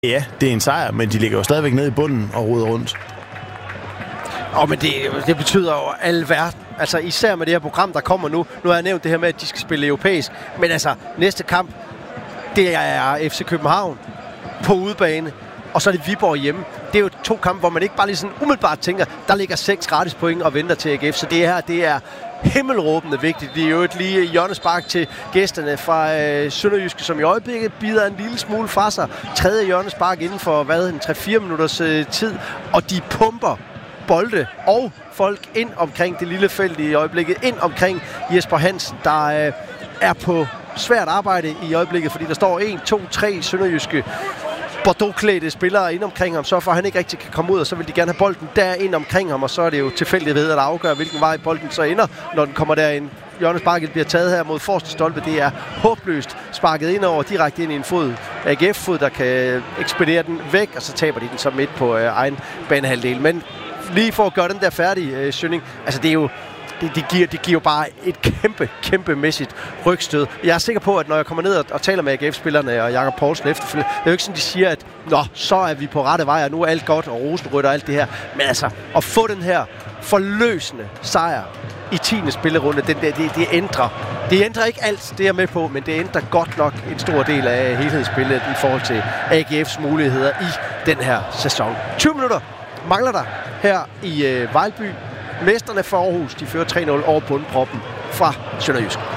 Ja, det er en sejr, men de ligger jo stadigvæk nede i bunden og roder rundt. Men det betyder jo al verden. Altså især med det her program, der kommer nu. Nu har jeg nævnt det her med, at de skal spille europæisk. Men altså, næste kamp, det er FC København på udebane. Og så er det Viborg hjemme. Det er jo 2 kampe, hvor man ikke bare lige sådan umiddelbart tænker, der ligger 6 gratis point og venter til AGF. Så det her, det er himmelråbende vigtigt. Det er jo et lige hjørnespark til gæsterne fra Sønderjyske, som i øjeblikket bider en lille smule fra sig. 3. hjørnespark inden for, en 3-4 minutters tid. Og de pumper bolde og folk ind omkring det lille felt i øjeblikket. Ind omkring Jesper Hansen, der er på svært arbejde i øjeblikket, fordi der står 1, 2, 3 sønderjyske Bordeaux-klædte spillere ind omkring ham, så for han ikke rigtig kan komme ud, og så vil de gerne have bolden der ind omkring ham, og så er det jo tilfældigt ved at afgøre, hvilken vej bolden så ender, når den kommer derind. Hjørnesparket bliver taget her mod forreste stolpe. Det er håbløst sparket ind over, direkte ind i en fod. AGF-fod, der kan ekspedere den væk, og så taber de den så midt på egen banehalvdel. Men lige for at gøre den der færdig, Schønning, altså det er jo Det giver jo bare et kæmpemæssigt rygstød. Jeg er sikker på, at når jeg kommer ned og taler med AGF-spillerne og Jakob Poulsen efterfølgende, det er jo ikke sådan, de siger, at så er vi på rette vej, og nu er alt godt, og rosenrødt og alt det her. Men altså, at få den her forløsende sejr i 10. spillerunde, det ændrer ikke alt, det er med på, men det ændrer godt nok en stor del af helhedsspillet i forhold til AGF's muligheder i den her sæson. 20 minutter mangler der her i Vejlby. Mesterne fra Aarhus, de fører 3-0 over bundproppen fra Sønderjysk.